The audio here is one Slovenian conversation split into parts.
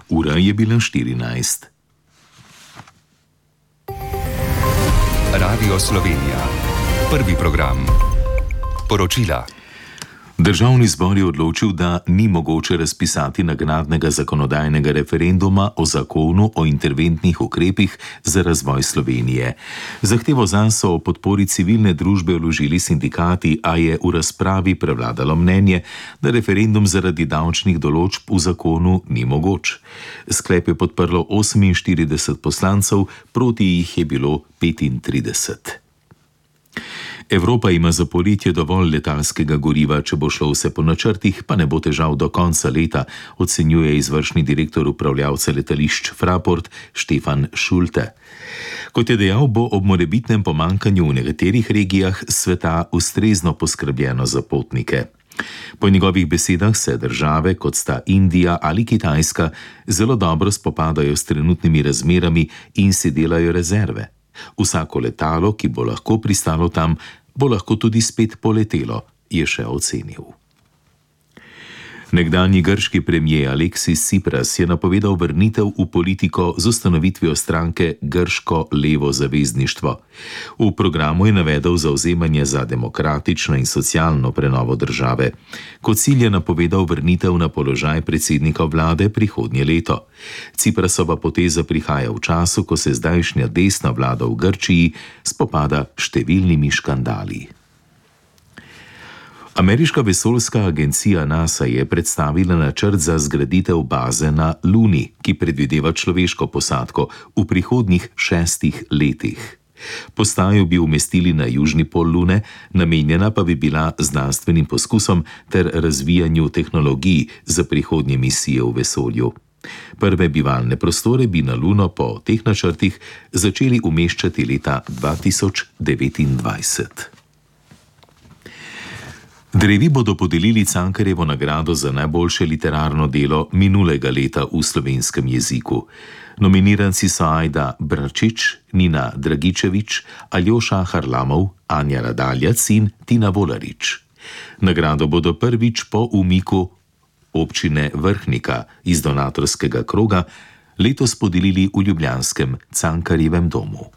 Ura je bila 14. Radio Slovenija. Prvi program. Poročila. Državni zbor je odločil, da ni mogoče razpisati naknadnega zakonodajnega referenduma o zakonu o interventnih ukrepih za razvoj Slovenije. Zahtevo zanj so o podpori civilne družbe vložili sindikati, a je v razpravi prevladalo mnenje, da referendum zaradi davčnih določb v zakonu ni mogoč. Sklep je podprlo 48 poslancev, proti jih je bilo 35. Evropa ima za poletje dovolj letalskega goriva, če bo šlo vse po načrtih, pa ne bo težav do konca leta, ocenjuje izvršni direktor upravljavca letališč Fraport Štefan Šulte. Kot je dejal, bo ob morebitnem pomanjkanju v nekaterih regijah sveta ustrezno poskrbljeno za potnike. Po njegovih besedah se države, kot sta Indija ali Kitajska, zelo dobro spopadajo s trenutnimi razmerami in si delajo rezerve. Vsako letalo, ki bo lahko pristalo tam, bo lahko tudi spet poletelo, je še ocenil. Nekdanji grški premier Aleksis Tsipras je napovedal vrnitev v politiko z ustanovitvijo stranke Grško levo zavezništvo. V programu je navedel zavzemanje za demokratično in socialno prenovo države. Kot cilj je napovedal vrnitev na položaj predsednika vlade prihodnje leto. Tsiprasova poteza prihaja v času, ko se zdajšnja desna vlada v Grčiji spopada številnimi škandali. Ameriška vesoljska agencija NASA je predstavila načrt za zgraditev baze na Luni, ki predvideva človeško posadko v prihodnjih 6 letih. Postajo bi umestili na južni pol Lune, namenjena pa bi bila znanstvenim poskusom ter razvijanju tehnologij za prihodnje misije v vesolju. Prve bivalne prostore bi na Luno po teh načrtih začeli umeščati leta 2029. Drevi bodo podelili Cankarjevo nagrado za najboljše literarno delo minulega leta v slovenskem jeziku. Nominiranci so Ajda Bračič, Nina Dragičevič, Aljoša Harlamov, Anja Radaljac in Tina Volarič. Nagrado bodo prvič po umiku občine Vrhnika iz donatorskega kroga letos podelili v ljubljanskem Cankarjevem domu.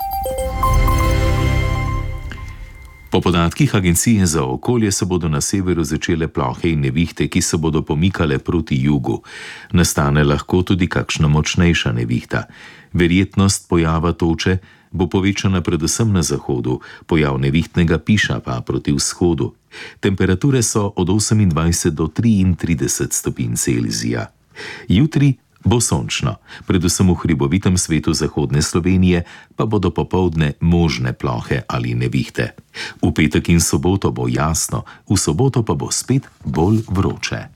Po podatkih Agencije za okolje se bodo na severu začele plohe in nevihte, ki se bodo pomikale proti jugu. Nastane lahko tudi kakšna močnejša nevihta. Verjetnost pojava toče bo povečana predvsem na zahodu, pojav nevihtnega piša pa proti vzhodu. Temperature so od 28 do 33 stopinj Celzija. Jutri bo sončno, predvsem v hribovitem svetu zahodne Slovenije pa bodo popoldne možne plohe ali nevihte. V petek in soboto bo jasno, v soboto pa bo spet bolj vroče.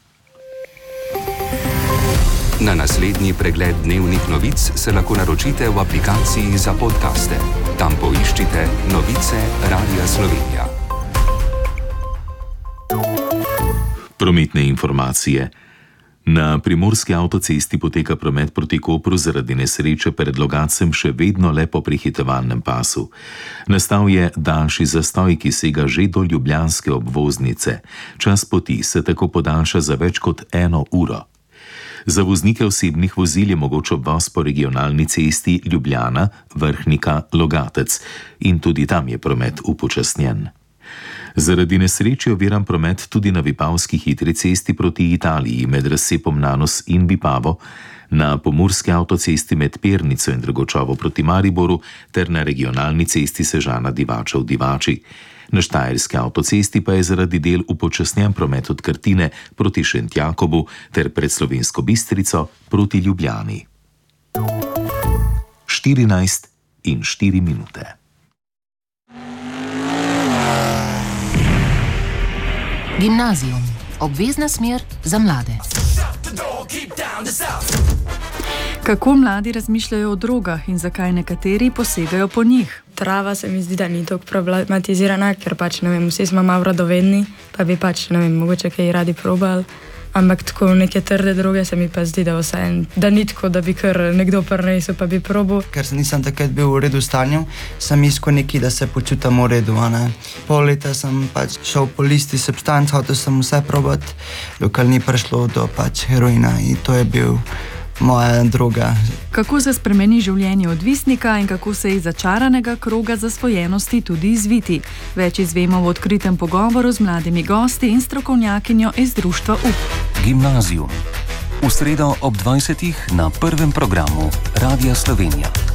Na naslednji pregled dnevnih novic se lahko naročite v aplikaciji za podcaste. Tam poiščite novice Radia Slovenija. Prometne informacije. Na primorski avtocesti poteka promet proti Kopru zaradi nesreče pred Logatcem še vedno le po prehitevalnem pasu. Nastal je daljši zastoj, ki sega že do ljubljanske obvoznice. Čas poti se tako podaljša za več kot 1 uro. Za voznike osebnih vozil je mogoč obvoz po regionalni cesti Ljubljana, Vrhnika, Logatec in tudi tam je promet upočasnjen. Zaradi nesreče je oviran promet tudi na Vipavski hitri cesti proti Italiji med razcepom Nanos in Vipavo, na pomurski avtocesti med Pernico in Dragočovo proti Mariboru ter na regionalni cesti Sežana-Divačev-Divači. Na štajerski avtocesti pa je zaradi del upočasnjen promet od Krtine proti Šentjakobu ter pred Slovensko Bistrico proti Ljubljani. 14:04. Gimnazijum. Obvezna smer za mlade. Kako mladi razmišljajo o drogah in zakaj nekateri posegajo po njih? Trava se mi zdi, da ni tako problematizirana, ker pač, ne vem, vsi smo malo radovedni, pa bi pač, ne vem, mogoče kaj radi probali. Ampak tako neke trde droge se mi pa zdi, da ni tako, da bi kar nekdo prinesel, pa bi probil. Ker nisem takrat bil v redu stanju, sem iskal nekaj, da se počutim v redu. Pol leta sem pač šel po listi substanc, hotel sem vse probati, dokler ni prišlo do heroina in to je bil moja droga. Kako se spremeni življenje odvisnika in kako se iz začaranega kroga zasvojenosti tudi izviti? Več izvemo v odkritem pogovoru z mladimi gosti in strokovnjakinjo iz društva UP. Gimnazijum. V sredo ob 20. na prvem programu Radia Slovenija.